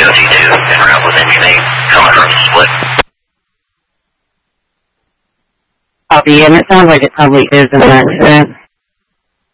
DOT2 en route with engine 8 coming from the split. Copy, and it sounds like it probably is an accident.